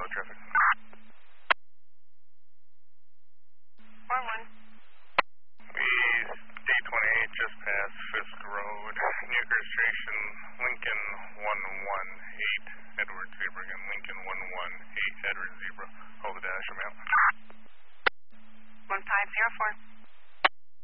traffic. 4-1. D28 just past Fisk Road, Newkirk Station, Lincoln 118, Edward Zebra again, Lincoln 118, Edward Zebra. Hold the dash, I'm out. 1504.